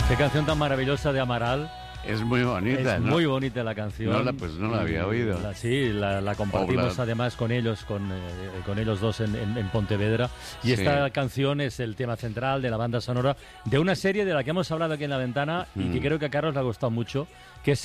Qué canción tan maravillosa de Amaral. Es muy bonita, Es ¿no? muy bonita la canción. No la había oído. La compartimos además con ellos, con ellos dos en Pontevedra. Y esta canción es el tema central de la banda sonora de una serie de la que hemos hablado aquí en La Ventana y que creo que a Carlos le ha gustado mucho, que es